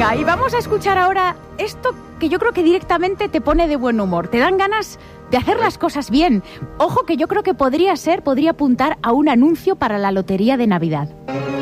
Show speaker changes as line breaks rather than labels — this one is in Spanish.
Venga, y vamos a escuchar ahora esto que yo creo que directamente te pone de buen humor. Te dan ganas de hacer las cosas bien. Ojo, que yo creo que podría apuntar a un anuncio para la lotería de Navidad.